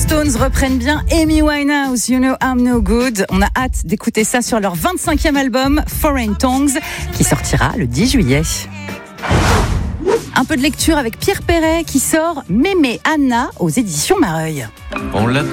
Stones reprennent bien Amy Winehouse, You Know I'm No Good. On a hâte d'écouter ça sur leur 25e album, Foreign Tongues, qui sortira le 10 juillet. Un peu de lecture avec Pierre Perret qui sort Mémé Anna aux éditions Mareuil. On l'a